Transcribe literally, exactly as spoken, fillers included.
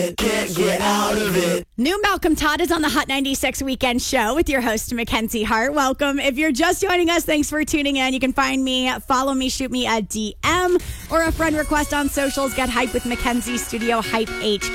Can't get out of it. New Malcolm Todd is on the Hot ninety-six Weekend Show with your host, Mackenzie Hart. Welcome. If you're just joining us, thanks for tuning in. You can find me, follow me, shoot me a D M or a friend request on socials. Get hype with Mackenzie Studio Hype H